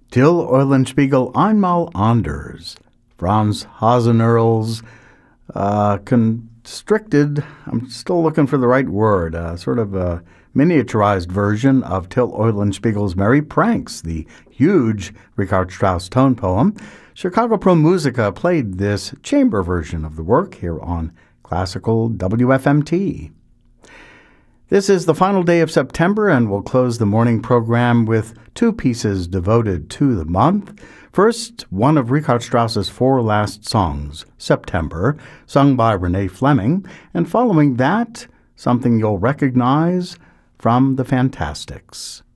Till Eulenspiegel einmal anders. Franz Hasenhurl's constricted, I'm still looking for the right word, sort of a miniaturized version of Till Eulenspiegel's Merry Pranks, the huge Richard Strauss tone poem. Chicago Pro Musica played this chamber version of the work here on Classical WFMT. This is the final day of September, and we'll close the morning program with two pieces devoted to the month. First, one of Richard Strauss's four last songs, September, sung by Renee Fleming, and following that, something you'll recognize from the Fantastics.